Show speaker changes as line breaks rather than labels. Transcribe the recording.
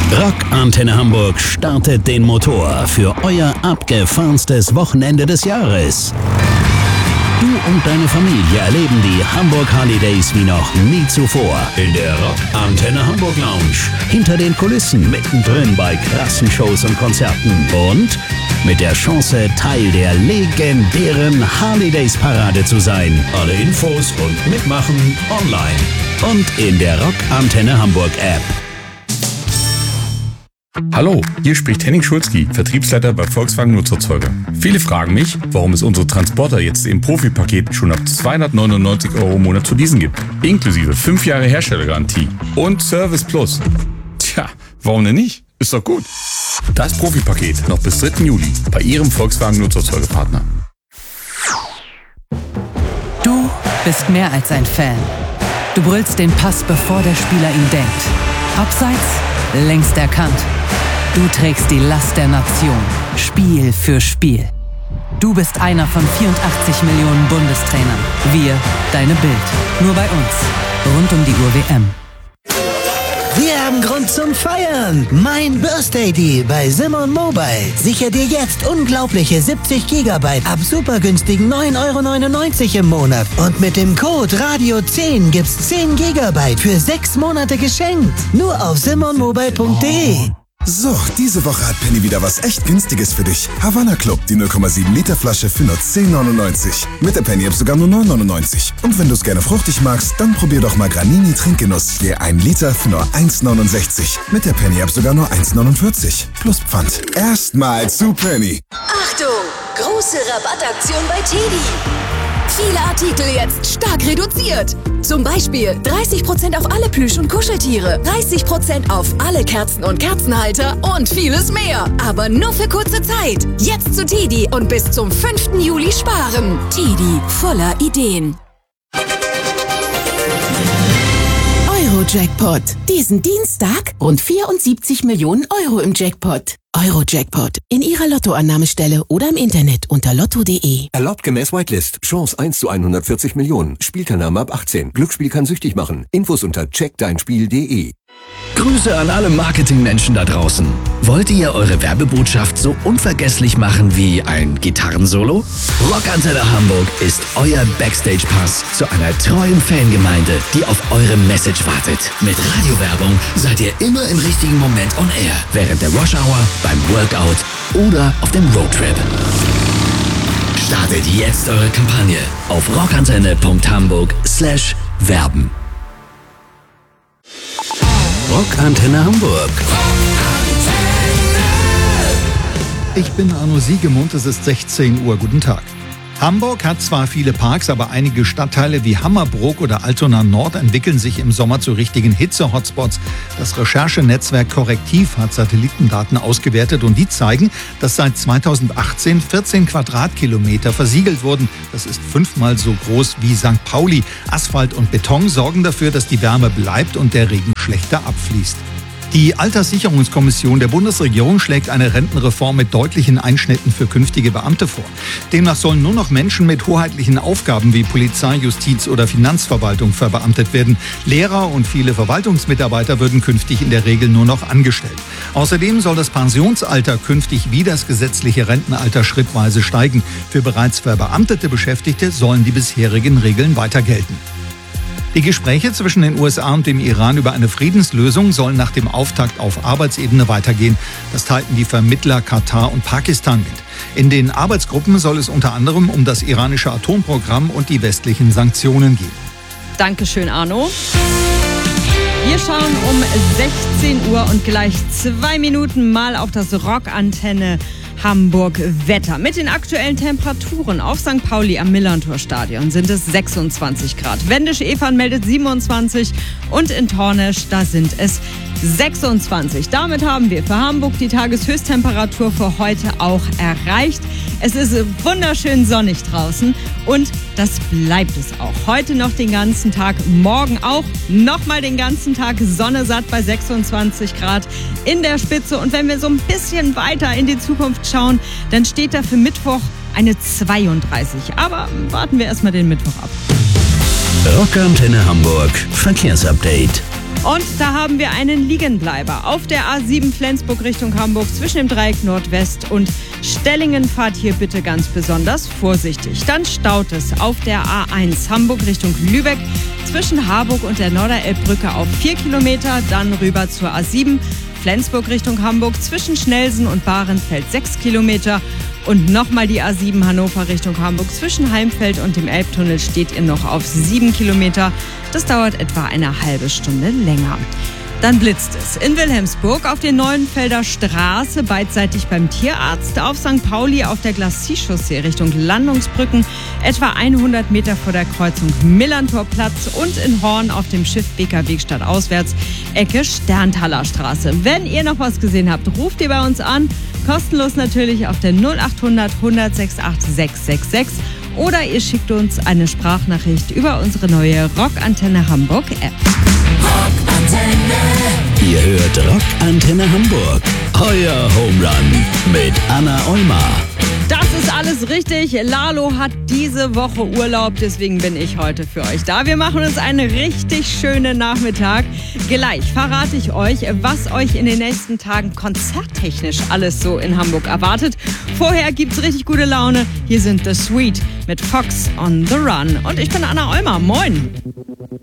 Rock Antenne Hamburg startet den Motor für euer abgefahrenstes Wochenende des Jahres. Du und deine Familie erleben die Hamburg Holidays wie noch nie zuvor in der Rock Antenne Hamburg Lounge. Hinter den Kulissen, mittendrin bei krassen Shows und Konzerten und mit der Chance, Teil der legendären Holidays Parade zu sein. Alle Infos und Mitmachen online und in der Rock Antenne Hamburg App.
Hallo, hier spricht Henning Schulzki, Vertriebsleiter bei Volkswagen Nutzerzeuger. Viele fragen mich, warum es unsere Transporter jetzt im Profi-Paket schon ab 299 € im Monat zu leasen gibt. Inklusive 5 Jahre Herstellergarantie und Service Plus. Tja, warum denn nicht? Ist doch gut. Das Profi-Paket noch bis 3. Juli bei Ihrem Volkswagen Nutzerzeugerpartner.
Du bist mehr als ein Fan. Du brüllst den Pass, bevor der Spieler ihn denkt. Abseits, längst erkannt. Du trägst die Last der Nation, Spiel für Spiel. Du bist einer von 84 Millionen Bundestrainern. Wir, deine Bild. Nur bei uns. Rund um die Uhr WM.
Wir haben Grund zum Feiern. Mein Birthday Deal bei Simon Mobile. Sicher dir jetzt unglaubliche 70 GB ab super günstigen 9,99 € im Monat. Und mit dem Code Radio10 gibt's 10 GB für 6 Monate geschenkt. Nur auf simonmobile.de.
So, diese Woche hat Penny wieder was echt Günstiges für dich. Havanna Club, die 0,7 Liter Flasche für nur 10,99. Mit der Penny-App sogar nur 9,99. Und wenn du es gerne fruchtig magst, dann probier doch mal Granini Trinkgenuss. Je 1 Liter für nur 1,69. Mit der Penny-App sogar nur 1,49. Plus Pfand. Erstmal zu Penny.
Achtung! Große Rabattaktion bei TEDi. Viele Artikel jetzt stark reduziert. Zum Beispiel 30% auf alle Plüsch- und Kuscheltiere, 30% auf alle Kerzen und Kerzenhalter und vieles mehr. Aber nur für kurze Zeit. Jetzt zu TEDi und bis zum 5. Juli sparen. TEDi, voller Ideen.
Eurojackpot. Diesen Dienstag rund 74 Millionen € im Jackpot. Eurojackpot. In Ihrer Lottoannahmestelle oder im Internet unter lotto.de.
Erlaubt gemäß Whitelist. Chance 1 zu 140 Millionen. Spielteilnahme ab 18. Glücksspiel kann süchtig machen. Infos unter checkdeinspiel.de.
Grüße an alle Marketingmenschen da draußen. Wollt ihr eure Werbebotschaft so unvergesslich machen wie ein Gitarrensolo? Rock Antenne Hamburg ist euer Backstage-Pass zu einer treuen Fangemeinde, die auf eure Message wartet. Mit Radiowerbung seid ihr immer im richtigen Moment on air. Während der Rush-Hour, beim Workout oder auf dem Roadtrip. Startet jetzt eure Kampagne auf rockantenne.hamburg/werben. Rock Antenne Hamburg.
Ich bin Arno Siegemund, es ist 16 Uhr. Guten Tag. Hamburg hat zwar viele Parks, aber einige Stadtteile wie Hammerbrook oder Altona Nord entwickeln sich im Sommer zu richtigen Hitze-Hotspots. Das Recherchenetzwerk Korrektiv hat Satellitendaten ausgewertet und die zeigen, dass seit 2018 14 Quadratkilometer versiegelt wurden. Das ist 5-mal so groß wie St. Pauli. Asphalt und Beton sorgen dafür, dass die Wärme bleibt und der Regen schlechter abfließt. Die Alterssicherungskommission der Bundesregierung schlägt eine Rentenreform mit deutlichen Einschnitten für künftige Beamte vor. Demnach sollen nur noch Menschen mit hoheitlichen Aufgaben wie Polizei, Justiz oder Finanzverwaltung verbeamtet werden. Lehrer und viele Verwaltungsmitarbeiter würden künftig in der Regel nur noch angestellt. Außerdem soll das Pensionsalter künftig wie das gesetzliche Rentenalter schrittweise steigen. Für bereits verbeamtete Beschäftigte sollen die bisherigen Regeln weiter gelten. Die Gespräche zwischen den USA und dem Iran über eine Friedenslösung sollen nach dem Auftakt auf Arbeitsebene weitergehen. Das teilten die Vermittler Katar und Pakistan mit. In den Arbeitsgruppen soll es unter anderem um das iranische Atomprogramm und die westlichen Sanktionen gehen.
Dankeschön, Arno. Wir schauen um 16 Uhr und gleich 2 Minuten mal auf das Rockantenne Hamburg Wetter. Mit den aktuellen Temperaturen auf St. Pauli am Millantor-Stadion sind es 26 Grad. Wendisch-Efern meldet 27 und in Tornesch, da sind es 26. Damit haben wir für Hamburg die Tageshöchsttemperatur für heute auch erreicht. Es ist wunderschön sonnig draußen und das bleibt es auch. Heute noch den ganzen Tag, morgen auch nochmal den ganzen Tag Sonne satt bei 26 Grad in der Spitze. Und wenn wir so ein bisschen weiter in die Zukunft schauen, dann steht da für Mittwoch eine 32. Aber warten wir erstmal den Mittwoch ab.
Rock Antenne Hamburg Verkehrsupdate.
Und da haben wir einen Liegenbleiber. Auf der A7 Flensburg Richtung Hamburg zwischen dem Dreieck Nordwest und Stellingen fahrt hier bitte ganz besonders vorsichtig. Dann staut es auf der A1 Hamburg Richtung Lübeck zwischen Harburg und der Norderelbbrücke auf 4 Kilometer. Dann rüber zur A7 Flensburg Richtung Hamburg zwischen Schnelsen und Bahrenfeld 6 Kilometer. Und nochmal die A7 Hannover Richtung Hamburg zwischen Heimfeld und dem Elbtunnel steht ihr noch auf 7 Kilometer. Das dauert etwa eine halbe Stunde länger. Dann blitzt es in Wilhelmsburg auf der Neuenfelder Straße, beidseitig beim Tierarzt, auf St. Pauli auf der Glacis-Chaussee Richtung Landungsbrücken, etwa 100 Meter vor der Kreuzung Millantorplatz und in Horn auf dem Schiff BKW stadtauswärts, Ecke Sterntaler Straße. Wenn ihr noch was gesehen habt, ruft ihr bei uns an, kostenlos natürlich auf der 0800 106 666 oder ihr schickt uns eine Sprachnachricht über unsere neue Rockantenne Hamburg App.
Ihr hört Rockantenne Hamburg. Euer Home Run mit Anna Eumar.
Das ist alles richtig. Lalo hat diese Woche Urlaub, deswegen bin ich heute für euch da. Wir machen uns einen richtig schönen Nachmittag. Gleich verrate ich euch, was euch in den nächsten Tagen konzerttechnisch alles so in Hamburg erwartet. Vorher gibt's richtig gute Laune. Hier sind The Sweet mit Fox on the Run. Und ich bin Anna Eumar. Moin.